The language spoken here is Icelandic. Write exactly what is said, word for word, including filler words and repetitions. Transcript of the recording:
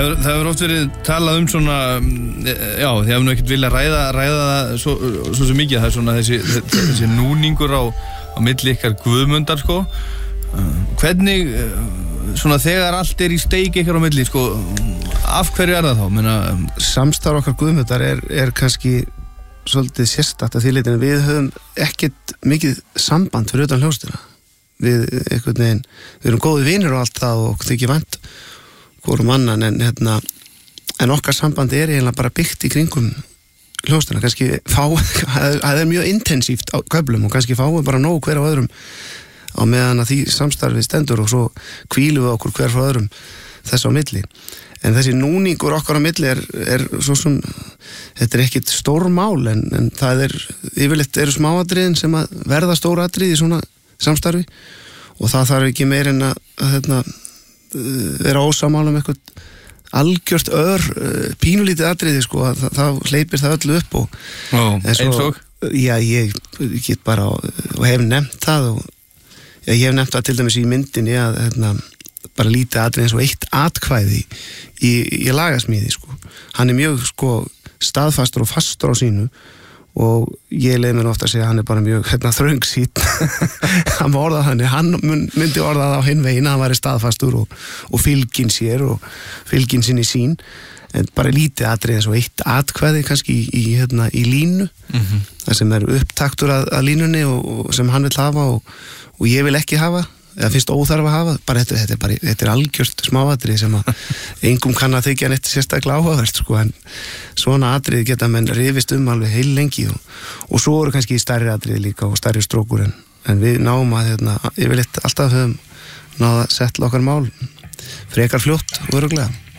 Það hefur oft verið talað um svona, já, þið hefum nú ekkert viljað ræða, ræða það svo, svo sem mikið, það er svona þessi, þessi núningur á, á milli ykkar Guðmundar, sko. Hvernig, svona þegar allt er í steik ykkar á milli, sko, af hverju er það þá? Meina, samstarf okkar Guðmundar er, er kannski svolítið sérstakt að því leitinu. Við höfum ekkert mikið samband fyrir utan hljómsveitina. Við, einhvern veginn, við erum góði vinir og allt það og þykir vænt hvorum annan, en, hérna, en okkar sambandi er eiginlega bara byggt í kringum hljómsveitina, kannski fá, það er mjög intensíft á köflum og kannski fáum bara nóg hver á öðrum á meðan að því samstarfið stendur og svo hvílum við okkur hver frá öðrum þess á milli. En þessi núningur okkar á milli er, er svo sem, þetta er ekkit stór mál, en, en það er, yfirleitt eru smáatriðin sem að verða stór atrið í svona samstarfi og það þarf ekki meir en að, að hérna, vera ósamálum eitthvað algjört ör pínulítið atriði, sko, að það, það hleypir það öllu upp og Ó, eins og? Já, ég get bara og hef nefnt það og já, ég hef nefnt það til dæmis í myndinni að hérna, bara lítið atriði eins og eitt atkvæði í, í lagasmíði, sko. Hann er mjög, sko, staðfastur og fastur á sínu og ég leið mér ofta að segja að hann er bara mjög hérna, þröngsýtt hann orðað hann, hann myndi orðað á hinn veginn að hann væri staðfastur og, og fylgin sér og fylgin sinni sín, en bara lítið atrið eins og eitt atkvæði kannski í, í, hérna, í línu mm-hmm. það sem er upptaktur að, að línunni og, og sem hann vil hafa og, og ég vil ekki hafa eða finnst óþarf að hafa, bara þetta, þetta, er, bara, þetta er algjört smáatrið sem að engum kann að þykja neitt sérstaklega áhugavert, sko, en svona atrið geta menn rifist um alveg heil lengi og, og svo eru kannski stærri atrið líka og stærri strókur en, en við náum að hérna, yfirleitt alltaf höfum náða að setla okkar mál frekar fljótt og örugglega.